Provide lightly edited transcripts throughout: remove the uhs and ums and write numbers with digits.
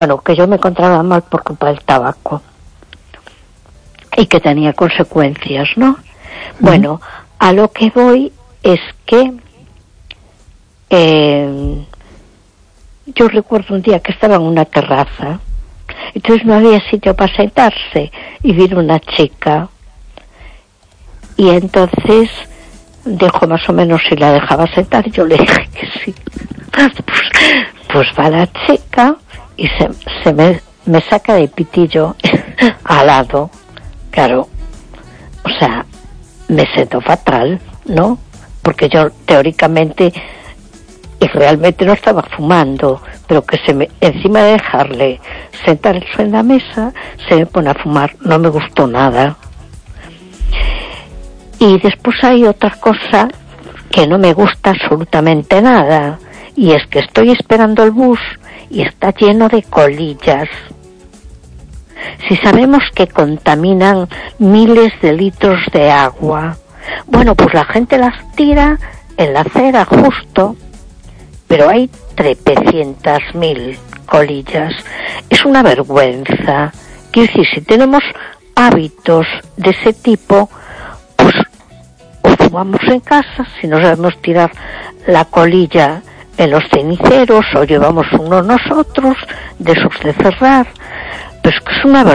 bueno, que yo me encontraba mal por culpa del tabaco y que tenía consecuencias, ¿no? Bueno, a lo que voy es que yo recuerdo un día que estaba en una terraza, entonces no había sitio para sentarse y vino una chica y entonces dijo más o menos si la dejaba sentar, yo le dije que sí. Pues va la chica y me saca de pitillo al lado, claro, o sea, me siento fatal, ¿no? Porque yo teóricamente y realmente no estaba fumando, pero que encima de dejarle sentar eso en la mesa, se me pone a fumar, no me gustó nada. Y después hay otra cosa que no me gusta absolutamente nada, y es que estoy esperando el bus y está lleno de colillas. Si sabemos que contaminan miles de litros de agua, bueno, pues la gente las tira en la acera justo, pero hay 300.000 colillas. Es una vergüenza. Quiero decir, si tenemos hábitos de ese tipo, pues o fumamos en casa, si no sabemos tirar la colilla en los ceniceros, o llevamos uno nosotros, de esos de cerrar. Pero es que es una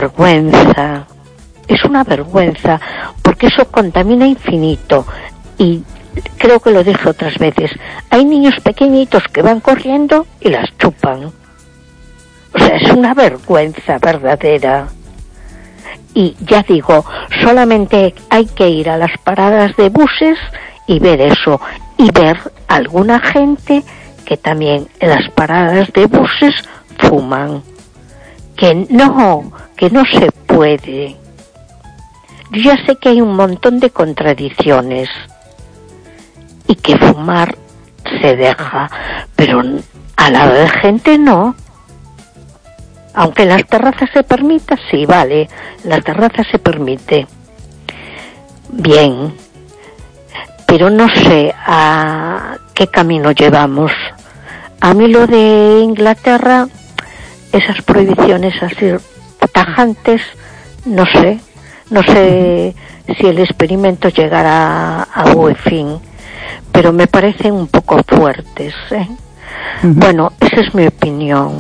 vergüenza, porque eso contamina infinito. Y creo que lo dije otras veces, hay niños pequeñitos que van corriendo y las chupan. O sea, es una vergüenza verdadera. Y ya digo, solamente hay que ir a las paradas de buses y ver eso, y ver alguna gente que también en las paradas de buses fuman. Que no se puede. Yo ya sé que hay un montón de contradicciones y que fumar se deja, pero a la de gente no. Aunque en las terrazas se permita, sí, vale, en las terrazas se permite. Bien, pero no sé a qué camino llevamos. A mí lo de Inglaterra, esas prohibiciones así tajantes, no sé si el experimento llegará a buen fin, pero me parecen un poco fuertes, ¿eh? Bueno, esa es mi opinión.